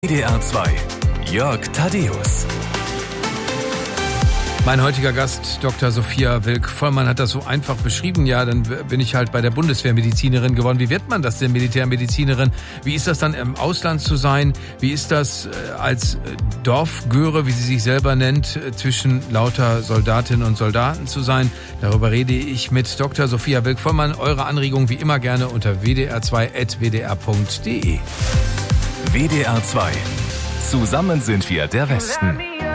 WDR 2, Jörg Thaddäus. Mein heutiger Gast, Dr. Sophia Wilk-Vollmann, hat das so einfach beschrieben. Ja, dann bin ich halt bei der Bundeswehrmedizinerin geworden. Wie wird man das denn, Militärmedizinerin? Wie ist das dann im Ausland zu sein? Wie ist das als Dorfgöre, wie sie sich selber nennt, zwischen lauter Soldatinnen und Soldaten zu sein? Darüber rede ich mit Dr. Sophia Wilk-Vollmann. Eure Anregungen wie immer gerne unter wdr2.wdr.de. WDR 2. Zusammen sind wir der Westen.